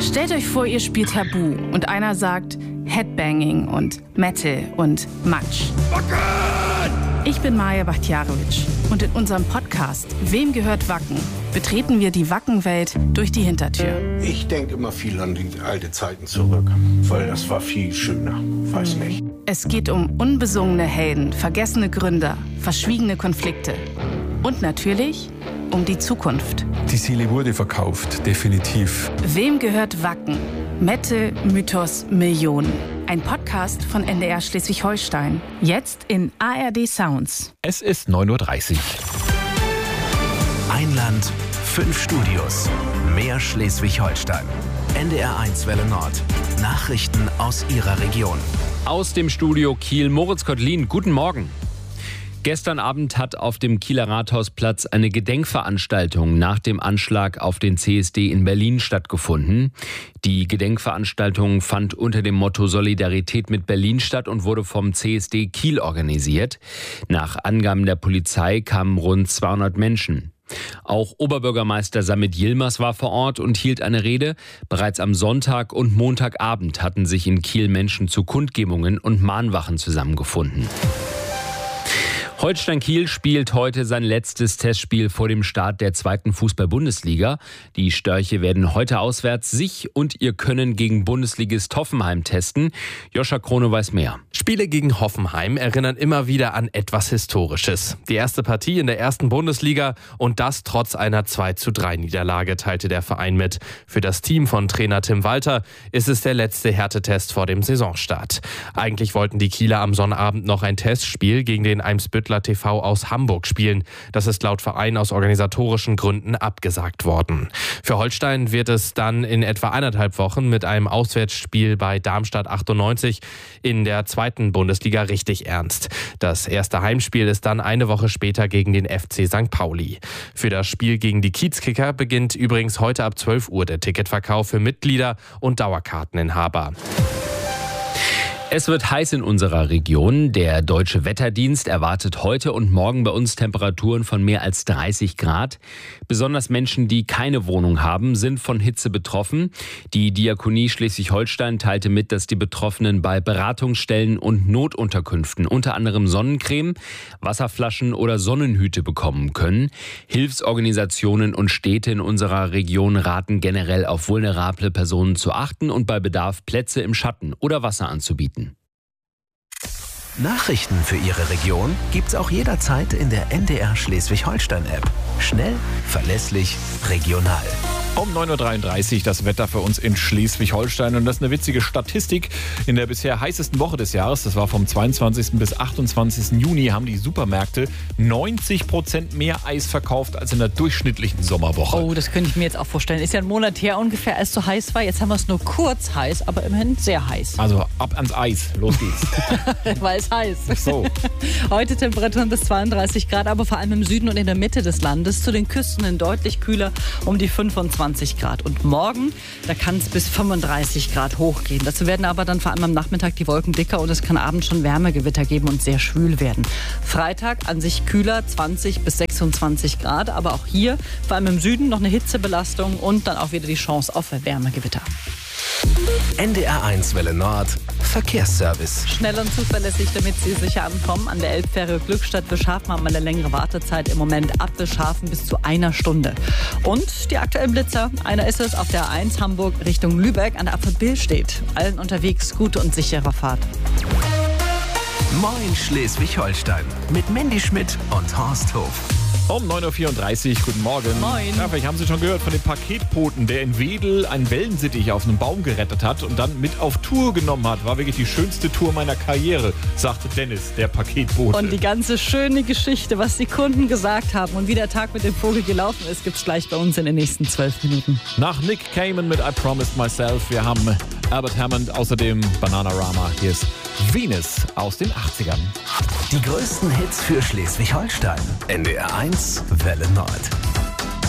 Stellt euch vor, ihr spielt Tabu und einer sagt Headbanging und Metal und Matsch. Ich bin Maja Bakhtiarovic und in unserem Podcast Wem gehört Wacken? Betreten wir die Wackenwelt durch die Hintertür. Ich denke immer viel an die alten Zeiten zurück, weil das war viel schöner. Weiß nicht. Es geht um unbesungene Helden, vergessene Gründer, verschwiegene Konflikte und natürlich um die Zukunft. Die Seele wurde verkauft, definitiv. Wem gehört Wacken? Metal, Mythos, Millionen. Ein Podcast von NDR Schleswig-Holstein. Jetzt in ARD Sounds. Es ist 9:30 Uhr. Ein Land, 5 Studios. Mehr Schleswig-Holstein. NDR1 Welle Nord. Nachrichten aus Ihrer Region. Aus dem Studio Kiel, Moritz Kottlin, guten Morgen. Gestern Abend hat auf dem Kieler Rathausplatz eine Gedenkveranstaltung nach dem Anschlag auf den CSD in Berlin stattgefunden. Die Gedenkveranstaltung fand unter dem Motto Solidarität mit Berlin statt und wurde vom CSD Kiel organisiert. Nach Angaben der Polizei kamen rund 200 Menschen. Auch Oberbürgermeister Samit Yilmaz war vor Ort und hielt eine Rede. Bereits am Sonntag und Montagabend hatten sich in Kiel Menschen zu Kundgebungen und Mahnwachen zusammengefunden. Holstein Kiel spielt heute sein letztes Testspiel vor dem Start der 2. Fußball-Bundesliga. Die Störche werden heute auswärts sich und ihr Können gegen Bundesligist Hoffenheim testen. Joscha Krone weiß mehr. Spiele gegen Hoffenheim erinnern immer wieder an etwas Historisches. Die erste Partie in der 1. Bundesliga und das trotz einer 2:3-Niederlage, teilte der Verein mit. Für das Team von Trainer Tim Walter ist es der letzte Härtetest vor dem Saisonstart. Eigentlich wollten die Kieler am Sonnabend noch ein Testspiel gegen den Eimsbütteler TV aus Hamburg spielen. Das ist laut Verein aus organisatorischen Gründen abgesagt worden. Für Holstein wird es dann in etwa 1,5 Wochen mit einem Auswärtsspiel bei Darmstadt 98 in der 2. Bundesliga richtig ernst. Das erste Heimspiel ist dann eine Woche später gegen den FC St. Pauli. Für das Spiel gegen die Kiezkicker beginnt übrigens heute ab 12 Uhr der Ticketverkauf für Mitglieder und Dauerkarteninhaber. Es wird heiß in unserer Region. Der Deutsche Wetterdienst erwartet heute und morgen bei uns Temperaturen von mehr als 30 Grad. Besonders Menschen, die keine Wohnung haben, sind von Hitze betroffen. Die Diakonie Schleswig-Holstein teilte mit, dass die Betroffenen bei Beratungsstellen und Notunterkünften unter anderem Sonnencreme, Wasserflaschen oder Sonnenhüte bekommen können. Hilfsorganisationen und Städte in unserer Region raten generell auf vulnerable Personen zu achten und bei Bedarf Plätze im Schatten oder Wasser anzubieten. Nachrichten für Ihre Region gibt's auch jederzeit in der NDR Schleswig-Holstein-App. Schnell, verlässlich, regional. Um 9:33 Uhr das Wetter für uns in Schleswig-Holstein. Und das ist eine witzige Statistik. In der bisher heißesten Woche des Jahres, das war vom 22. bis 28. Juni, haben die Supermärkte 90% mehr Eis verkauft als in der durchschnittlichen Sommerwoche. Oh, das könnte ich mir jetzt auch vorstellen. Ist ja ein Monat her ungefähr, als es so heiß war. Jetzt haben wir es nur kurz heiß, aber immerhin sehr heiß. Also ab ans Eis. Los geht's. Weil es heiß. So. Heute Temperaturen bis 32 Grad, aber vor allem im Süden und in der Mitte des Landes. Zu den Küsten hin deutlich kühler, um die 25 Grad. Und morgen, da kann es bis 35 Grad hochgehen. Dazu werden aber dann vor allem am Nachmittag die Wolken dicker und es kann abends schon Wärmegewitter geben und sehr schwül werden. Freitag an sich kühler, 20 bis 26 Grad, aber auch hier, vor allem im Süden, noch eine Hitzebelastung und dann auch wieder die Chance auf Wärmegewitter. NDR1 Welle Nord. Verkehrsservice. Schnell und zuverlässig, damit Sie sicher ankommen. An der Elbfähre Glückstadt-Bischaften haben wir eine längere Wartezeit im Moment ab Bischaften bis zu 1 Stunde. Und die aktuellen Blitzer. Einer ist es auf der A1 Hamburg Richtung Lübeck an der Abfahrt Billstedt. Allen unterwegs gute und sichere Fahrt. Moin Schleswig-Holstein mit Mandy Schmidt und Horst Hof. Um 9:34 Uhr, guten Morgen. Moin. Ja, vielleicht haben Sie schon gehört von dem Paketboten, der in Wedel einen Wellensittich auf einem Baum gerettet hat und dann mit auf Tour genommen hat. War wirklich die schönste Tour meiner Karriere, sagte Dennis, der Paketbote. Und die ganze schöne Geschichte, was die Kunden gesagt haben und wie der Tag mit dem Vogel gelaufen ist, gibt's gleich bei uns in den nächsten 12 Minuten. Nach Nick Cayman mit I Promised Myself. Wir haben Albert Hammond, außerdem Bananarama. Hier ist Venus aus den 80ern. Die größten Hits für Schleswig-Holstein. NDR1 Welle Nord.